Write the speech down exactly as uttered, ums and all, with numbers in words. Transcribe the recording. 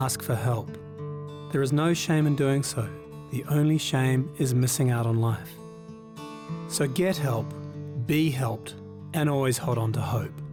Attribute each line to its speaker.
Speaker 1: ask for help. There is no shame in doing so. The only shame is missing out on life. So get help, be helped, and always hold on to hope.